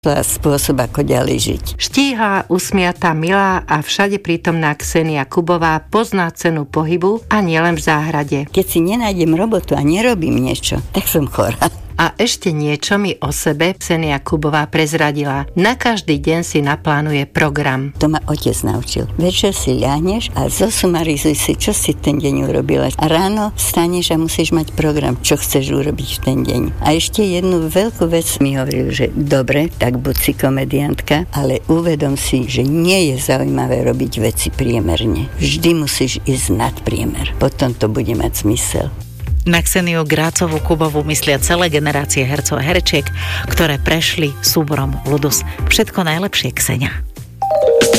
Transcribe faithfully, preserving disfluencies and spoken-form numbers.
spôsob, ako ďalej žiť. Štíhlá, usmiatá, milá a všade prítomná Ksenia Kubová pozná cenu pohybu a nielen v záhrade. Keď si nenájdem robotu a nerobím niečo, tak som chorá. A ešte niečo mi o sebe Ksenia Kubová prezradila. Na každý deň si naplánuje program. To ma otec naučil. Večer si ľahneš a zosumarizuj si, čo si ten deň urobila. A ráno vstaneš a musíš mať program, čo chceš urobiť v ten deň. A ešte jednu veľkú vec mi hovoril, že dobre, tak buď si komediantka, ale uvedom si, že nie je zaujímavé robiť veci priemerne. Vždy musíš ísť nad priemer. Potom to bude mať zmysel. Na Kseniu Grácovú Kubovú myslia celé generácie hercov a herečiek, ktoré prešli súborom Ludus. Všetko najlepšie, Ksenia.